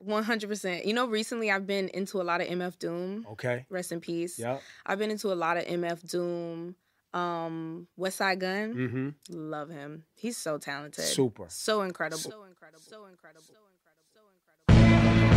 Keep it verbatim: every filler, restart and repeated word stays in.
one hundred percent. You know, recently I've been into a lot of M F Doom. Okay. Rest in peace. Yeah. I've been into a lot of M F Doom. Um, Westside Gunn. Mm-hmm. Love him. He's so talented. Super. So incredible. So incredible. So incredible. So incredible.